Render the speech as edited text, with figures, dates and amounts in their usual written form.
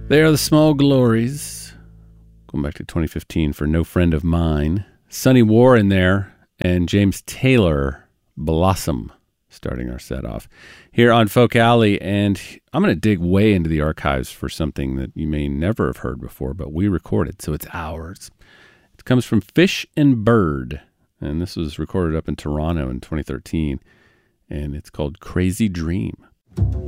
They are the Small Glories. Going back to 2015 for No Friend of Mine. Sonny War in there and James Taylor, Blossom, starting our set off here on Folk Alley. And I'm going to dig way into the archives for something that you may never have heard before, but we recorded, so it's ours. It comes from Fish and Bird, and this was recorded up in Toronto in 2013, and it's called Crazy Dream.